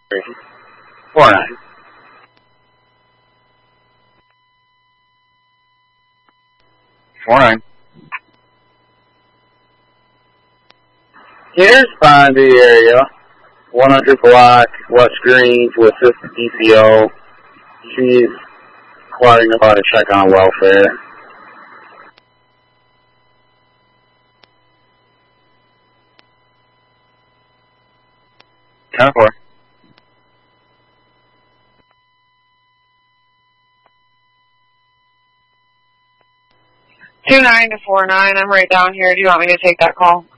49. Here's find the area. 100 block, West Greens, with assistant DCO. She's inquiring about a check on welfare. Ten 4. 29 to 49. I'm right down here. Do you want me to take that call?